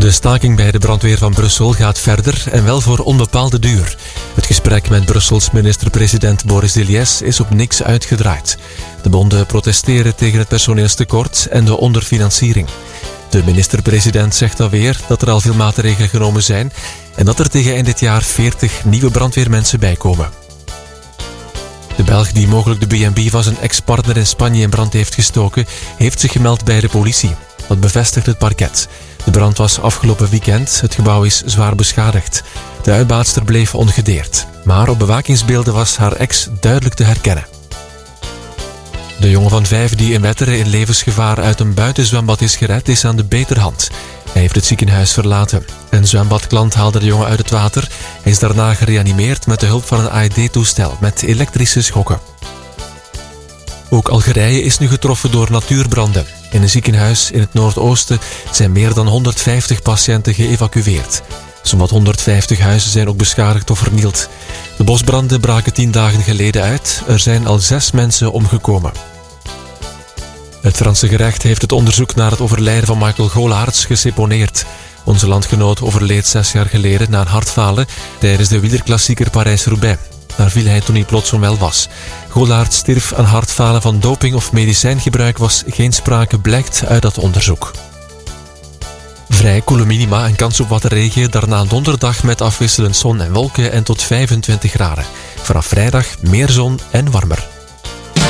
De staking bij de brandweer van Brussel gaat verder en wel voor onbepaalde duur. Het gesprek met Brussels minister-president Boris Deliès is op niks uitgedraaid. De bonden protesteren tegen het personeelstekort en de onderfinanciering. De minister-president zegt alweer dat er al veel maatregelen genomen zijn en dat er tegen eind dit jaar 40 nieuwe brandweermensen bijkomen. De Belg die mogelijk de B&B van zijn ex-partner in Spanje in brand heeft gestoken, heeft zich gemeld bij de politie. Dat bevestigt het parket. De brand was afgelopen weekend. Het gebouw is zwaar beschadigd. De uitbaatster bleef ongedeerd. Maar op bewakingsbeelden was haar ex duidelijk te herkennen. De jongen van 5 die in Wetteren in levensgevaar uit een buitenzwembad is gered, is aan de beterhand. Hij heeft het ziekenhuis verlaten. Een zwembadklant haalde de jongen uit het water. Hij is daarna gereanimeerd met de hulp van een AED-toestel met elektrische schokken. Ook Algerije is nu getroffen door natuurbranden. In een ziekenhuis in het noordoosten zijn meer dan 150 patiënten geëvacueerd. Zowat 150 huizen zijn ook beschadigd of vernield. De bosbranden braken 10 dagen geleden uit. Er zijn al 6 mensen omgekomen. Het Franse gerecht heeft het onderzoek naar het overlijden van Michael Golaerts geseponeerd. Onze landgenoot overleed 6 jaar geleden na een hartfalen tijdens de wielerklassieker Parijs-Roubaix. Daar viel hij toen hij plots onwel was. Golaerts stierf aan hartfalen van doping of medicijngebruik was geen sprake, blijkt uit dat onderzoek. Vrij koele minima en kans op wat regen, daarna donderdag met afwisselend zon en wolken en tot 25 graden. Vanaf vrijdag meer zon en warmer.